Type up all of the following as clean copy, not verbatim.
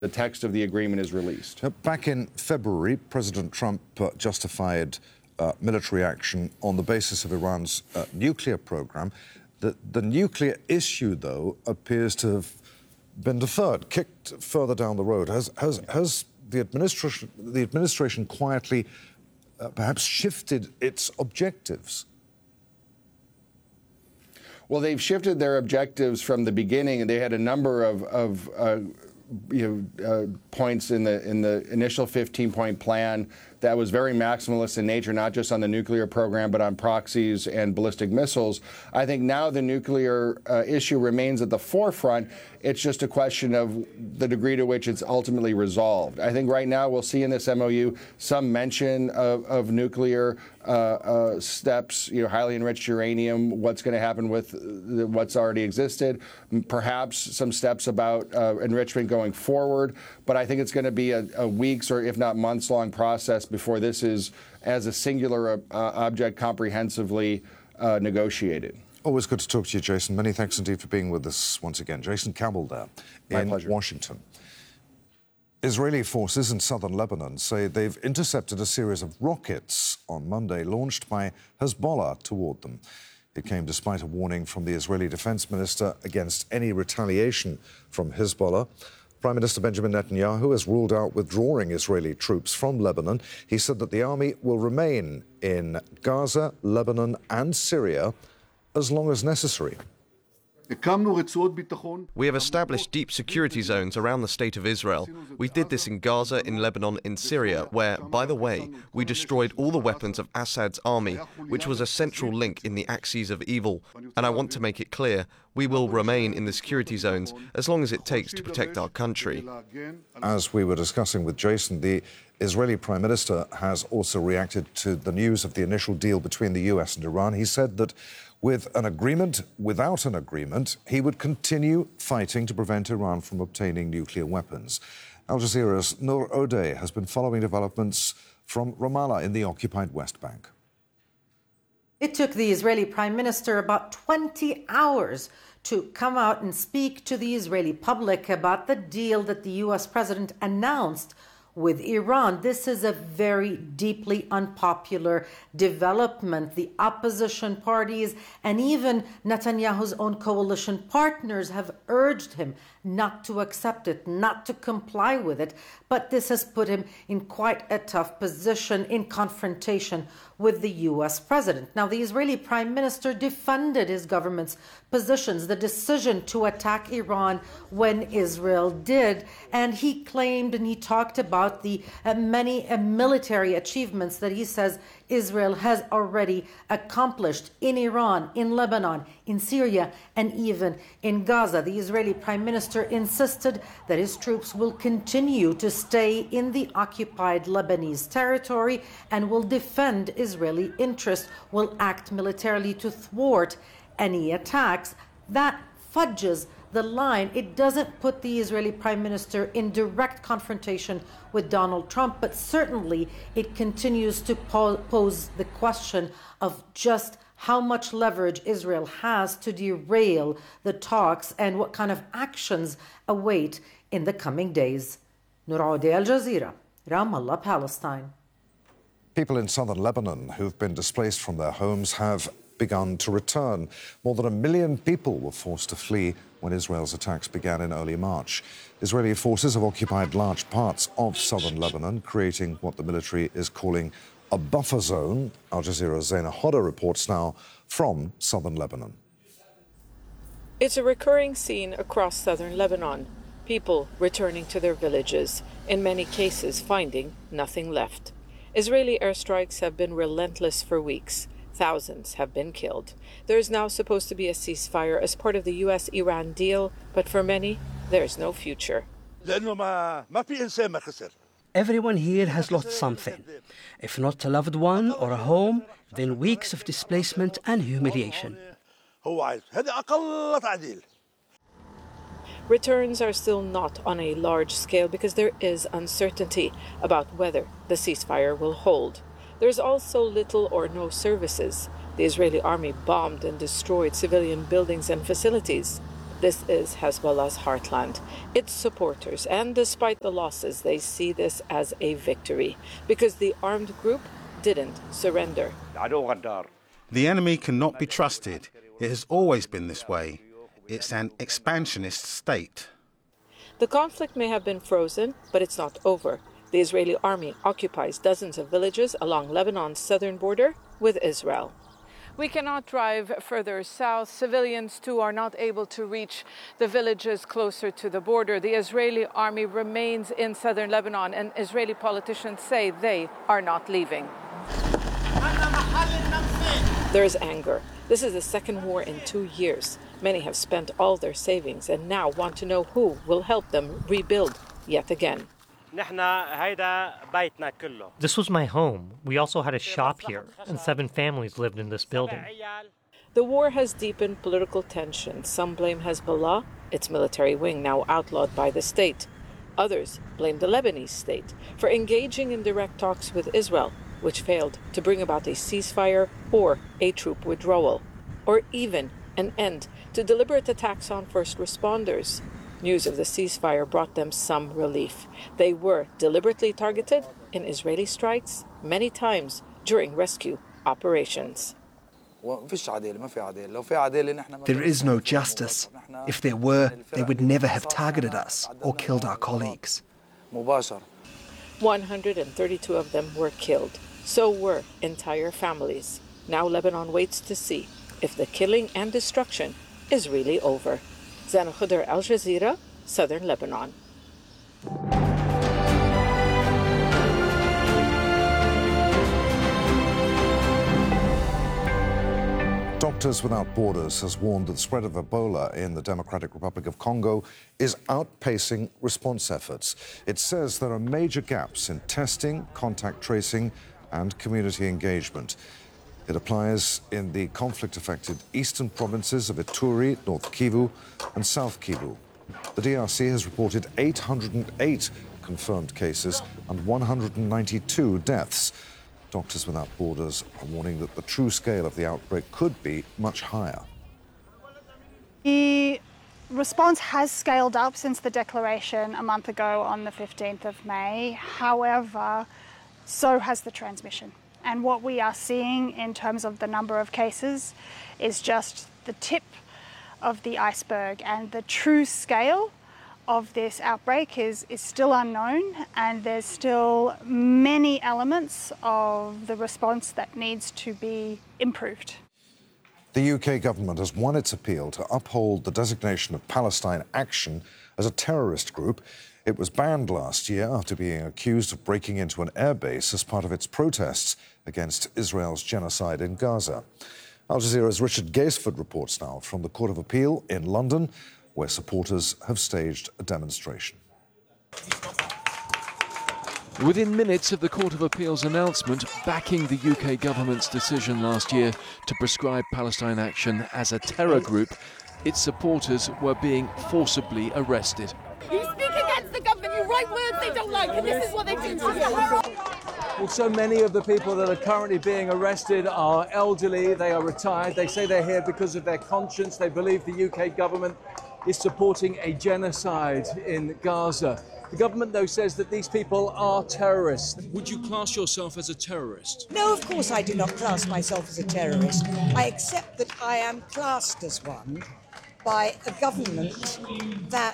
the text of the agreement is released. Back in February, President Trump justified military action on the basis of Iran's nuclear program. The nuclear issue, though, appears to have been deferred, kicked further down the road. Has the administration quietly perhaps shifted its objectives? Well, they've shifted their objectives from the beginning, and they had a number of points in the initial 15-point plan that was very maximalist in nature, not just on the nuclear program, but on proxies and ballistic missiles. I think now the nuclear issue remains at the forefront. It's just a question of the degree to which it's ultimately resolved. I think right now we'll see in this MOU some mention of nuclear steps, highly enriched uranium, what's going to happen with what's already existed, perhaps some steps about enrichment going forward. But I think it's going to be a weeks or if not months-long process before this is, as a singular object, comprehensively negotiated. Always good to talk to you, Jason. Many thanks indeed for being with us once again. Jason Campbell there in Washington. Israeli forces in southern Lebanon say they've intercepted a series of rockets on Monday launched by Hezbollah toward them. It came despite a warning from the Israeli defense minister against any retaliation from Hezbollah. Prime Minister Benjamin Netanyahu has ruled out withdrawing Israeli troops from Lebanon. He said that the army will remain in Gaza, Lebanon and Syria as long as necessary. We have established deep security zones around the state of Israel. We did this in Gaza, in Lebanon, in Syria, where, by the way, we destroyed all the weapons of Assad's army, which was a central link in the axis of evil. And I want to make it clear, we will remain in the security zones as long as it takes to protect our country. As we were discussing with Jason, the Israeli Prime Minister has also reacted to the news of the initial deal between the US and Iran. He said that with an agreement, without an agreement, he would continue fighting to prevent Iran from obtaining nuclear weapons. Al Jazeera's Noor Odeh has been following developments from Ramallah in the occupied West Bank. It took the Israeli Prime Minister about 20 hours to come out and speak to the Israeli public about the deal that the US president announced with Iran. This is a very deeply unpopular development. The opposition parties and even Netanyahu's own coalition partners have urged him not to accept it, not to comply with it. But this has put him in quite a tough position in confrontation with the US president. Now, the Israeli Prime Minister defended his government's positions, the decision to attack Iran when Israel did, and he claimed and he talked about the many military achievements that he says Israel has already accomplished in Iran, in Lebanon, in Syria, and even in Gaza. The Israeli Prime Minister insisted that his troops will continue to stay in the occupied Lebanese territory and will defend Israeli interests, will act militarily to thwart any attacks. That fudges the line. It doesn't put the Israeli Prime Minister in direct confrontation with Donald Trump, but certainly it continues to pose the question of just how much leverage Israel has to derail the talks and what kind of actions await in the coming days. Noor Odeh, Al Jazeera, Ramallah, Palestine. People in southern Lebanon who've been displaced from their homes have begun to return. More than 1 million people were forced to flee when Israel's attacks began in early March. Israeli forces have occupied large parts of southern Lebanon, creating what the military is calling a buffer zone. Al Jazeera's Zaina Hodder reports now from southern Lebanon. It's a recurring scene across southern Lebanon. People returning to their villages, in many cases finding nothing left. Israeli airstrikes have been relentless for weeks. Thousands have been killed. There is now supposed to be a ceasefire as part of the US-Iran deal, but for many, there's no future. Everyone here has lost something. If not a loved one or a home, then weeks of displacement and humiliation. Returns are still not on a large scale because there is uncertainty about whether the ceasefire will hold. There's also little or no services. The Israeli army bombed and destroyed civilian buildings and facilities. This is Hezbollah's heartland. Its supporters, and despite the losses, they see this as a victory because the armed group didn't surrender. The enemy cannot be trusted. It has always been this way. It's an expansionist state. The conflict may have been frozen, but it's not over. The Israeli army occupies dozens of villages along Lebanon's southern border with Israel. We cannot drive further south. Civilians, too, are not able to reach the villages closer to the border. The Israeli army remains in southern Lebanon, and Israeli politicians say they are not leaving. There's anger. This is the second war in 2 years. Many have spent all their savings and now want to know who will help them rebuild yet again. This was my home. We also had a shop here, and 7 families lived in this building. The war has deepened political tension. Some blame Hezbollah, its military wing now outlawed by the state. Others blame the Lebanese state for engaging in direct talks with Israel, which failed to bring about a ceasefire or a troop withdrawal, or even an end to deliberate attacks on first responders. News of the ceasefire brought them some relief. They were deliberately targeted in Israeli strikes many times during rescue operations. There is no justice. If there were, they would never have targeted us or killed our colleagues. 132 of them were killed. So were entire families. Now Lebanon waits to see if the killing and destruction is really over. Zana Khudr, Al Jazeera, Southern Lebanon. Doctors Without Borders has warned that the spread of Ebola in the Democratic Republic of Congo is outpacing response efforts. It says there are major gaps in testing, contact tracing, and community engagement. It applies in the conflict-affected eastern provinces of Ituri, North Kivu, and South Kivu. The DRC has reported 808 confirmed cases and 192 deaths. Doctors Without Borders are warning that the true scale of the outbreak could be much higher. The response has scaled up since the declaration a month ago on the 15th of May. However, so has the transmission. And what we are seeing in terms of the number of cases is just the tip of the iceberg, and the true scale of this outbreak is still unknown, and there's still many elements of the response that needs to be improved. The UK government has won its appeal to uphold the designation of Palestine Action as a terrorist group. It was banned last year after being accused of breaking into an airbase as part of its protests against Israel's genocide in Gaza. Al Jazeera's Richard Gaisford reports now from the Court of Appeal in London, where supporters have staged a demonstration. Within minutes of the Court of Appeal's announcement backing the UK government's decision last year to prescribe Palestine Action as a terror group, its supporters were being forcibly arrested. You speak against the government, you write words they don't like, and this is what they do to you. Well, so many of the people that are currently being arrested are elderly, they are retired. They say they're here because of their conscience. They believe the UK government is supporting a genocide in Gaza. The government, though, says that these people are terrorists. Would you class yourself as a terrorist? No, of course I do not class myself as a terrorist. I accept that I am classed as one by a government that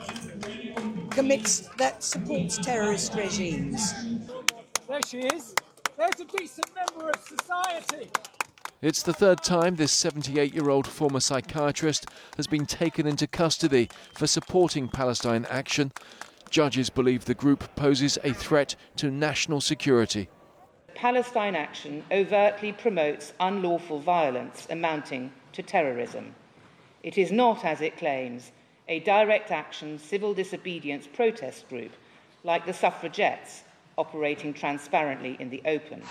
supports terrorist regimes. There she is. There's a decent member of society. It's the third time this 78-year-old former psychiatrist has been taken into custody for supporting Palestine Action. Judges believe the group poses a threat to national security. Palestine Action overtly promotes unlawful violence amounting to terrorism. It is not, as it claims, a direct action civil disobedience protest group like the suffragettes operating transparently in the open.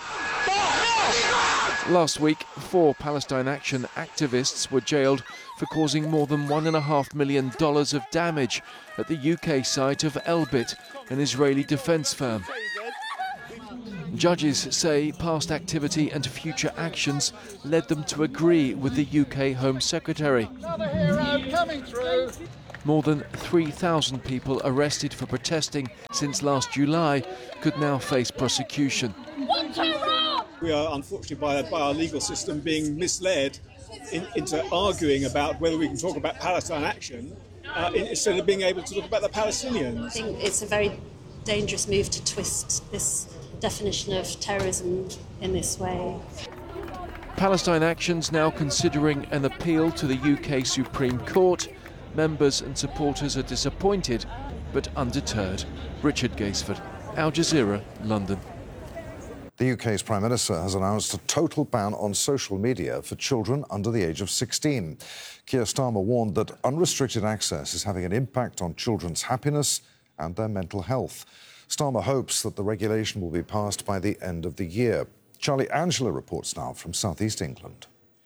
Last week, 4 Palestine Action activists were jailed for causing more than $1.5 million of damage at the UK site of Elbit, an Israeli defence firm. Judges say past activity and future actions led them to agree with the UK Home Secretary. Another hero, come coming through. More than 3,000 people arrested for protesting since last July could now face prosecution. We are, unfortunately, by our legal system, being misled into arguing about whether we can talk about Palestine action instead of being able to talk about the Palestinians. I think it's a very dangerous move to twist this definition of terrorism in this way. Palestine Action's now considering an appeal to the UK Supreme Court. Members and supporters are disappointed, but undeterred. Richard Gaisford, Al Jazeera, London. The UK's Prime Minister has announced a total ban on social media for children under the age of 16. Keir Starmer warned that unrestricted access is having an impact on children's happiness and their mental health. Starmer hopes that the regulation will be passed by the end of the year. Charlie Angela reports now from South East England.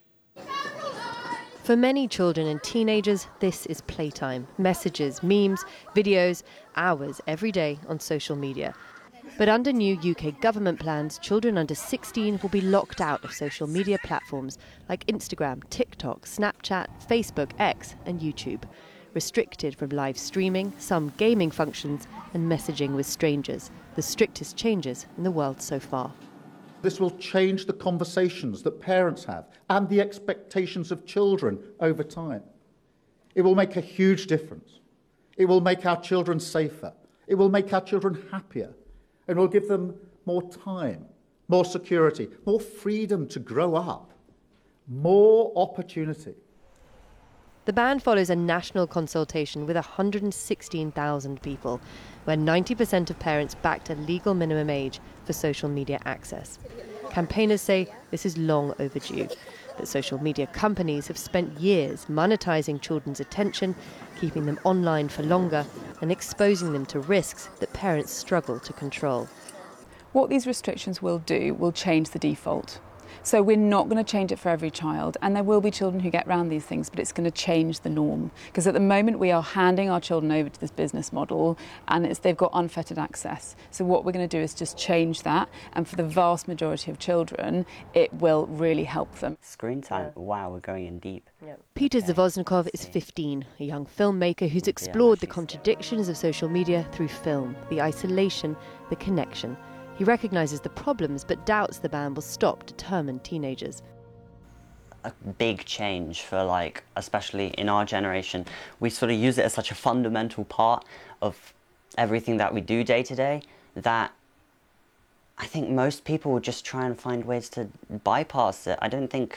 For many children and teenagers, this is playtime. Messages, memes, videos, hours every day on social media. But under new UK government plans, children under 16 will be locked out of social media platforms like Instagram, TikTok, Snapchat, Facebook, X and YouTube. Restricted from live streaming, some gaming functions and messaging with strangers. The strictest changes in the world so far. This will change the conversations that parents have and the expectations of children over time. It will make a huge difference. It will make our children safer. It will make our children happier. And will give them more time, more security, more freedom to grow up, more opportunity. The ban follows a national consultation with 116,000 people, where 90% of parents backed a legal minimum age for social media access. Campaigners say this is long overdue, that social media companies have spent years monetizing children's attention, keeping them online for longer, and exposing them to risks that parents struggle to control. What these restrictions will do will change the default. So we're not going to change it for every child, and there will be children who get around these things, but it's going to change the norm. Because at the moment we are handing our children over to this business model, and they've got unfettered access. So what we're going to do is just change that, and for the vast majority of children, it will really help them. Screen time, wow, we're going in deep. Peter Zavoznikov is 15, a young filmmaker who's explored the contradictions of social media through film, the isolation, the connection. He recognises the problems but doubts the ban will stop determined teenagers. A big change for, especially in our generation. We sort of use it as such a fundamental part of everything that we do day to day that I think most people will just try and find ways to bypass it.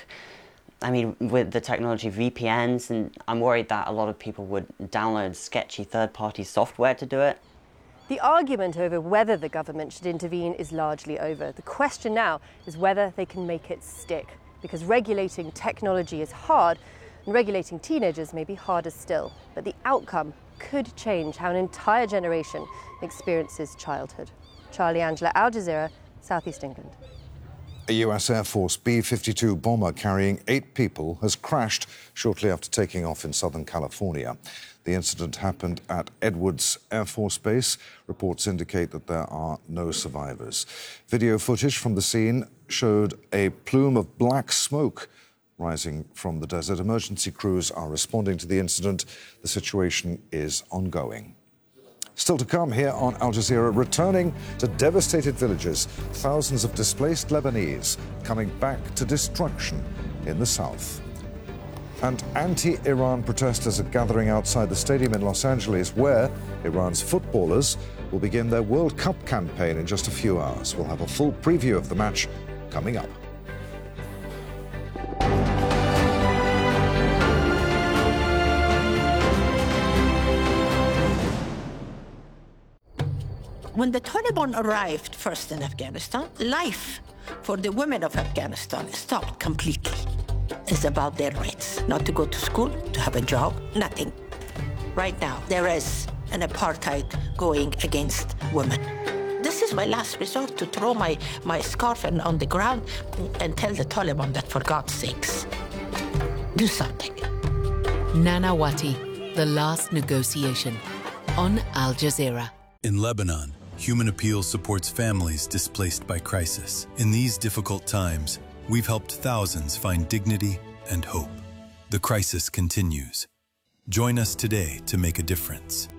With the technology of VPNs, and I'm worried that a lot of people would download sketchy third-party software to do it. The argument over whether the government should intervene is largely over. The question now is whether they can make it stick, because regulating technology is hard, and regulating teenagers may be harder still. But the outcome could change how an entire generation experiences childhood. Charlie Angela, Al Jazeera, South East England. A US Air Force B-52 bomber carrying 8 people has crashed shortly after taking off in Southern California. The incident happened at Edwards Air Force Base. Reports indicate that there are no survivors. Video footage from the scene showed a plume of black smoke rising from the desert. Emergency crews are responding to the incident. The situation is ongoing. Still to come here on Al Jazeera, returning to devastated villages, thousands of displaced Lebanese coming back to destruction in the south. And anti-Iran protesters are gathering outside the stadium in Los Angeles, where Iran's footballers will begin their World Cup campaign in just a few hours. We'll have a full preview of the match coming up. When the Taliban arrived first in Afghanistan, life for the women of Afghanistan stopped completely. It's about their rights, not to go to school, to have a job, nothing. Right now, there is an apartheid going against women. This is my last resort, to throw my scarf on the ground and tell the Taliban that, for God's sakes, do something. Nanawati, The Last Negotiation, on Al Jazeera. In Lebanon, Human Appeal supports families displaced by crisis. In these difficult times, we've helped thousands find dignity and hope. The crisis continues. Join us today to make a difference.